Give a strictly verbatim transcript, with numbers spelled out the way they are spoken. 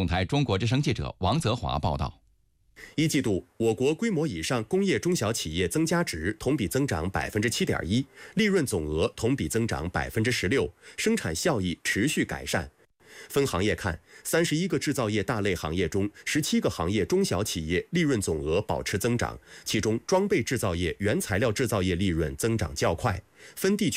台中国之声记者王泽华报道。 一季度，我国规模以上工业中小企业增加值同比增长百分之七点一，利润总额同比增长百分之十六，生产效益持续改善。分行业看，三十一个制造业大类行业中，十七个行业中小企业利润总额保持增长，其中装备制造业、原材料制造业利润增长较快。分地区